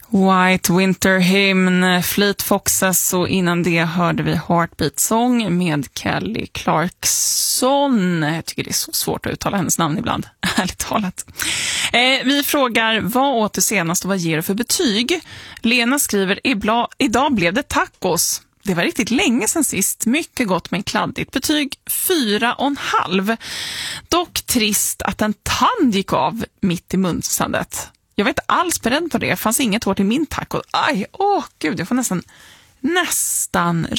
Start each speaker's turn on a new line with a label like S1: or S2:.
S1: White Winter Hymn, Fleet Foxes, och innan det hörde vi Heartbeat Song med Kelly Clarkson. Jag tycker det är så svårt att uttala hennes namn ibland, ärligt talat. Vi frågar, vad åt du senast och vad ger du för betyg? Lena skriver, idag blev det tacos. Det var riktigt länge sedan sist. Mycket gott men kladdigt. Betyg 4,5. Dock trist att en tand gick av mitt i munsandet. Jag var inte alls beredd på det. Det fanns inget hår till min taco. Aj, gud, jag får nästan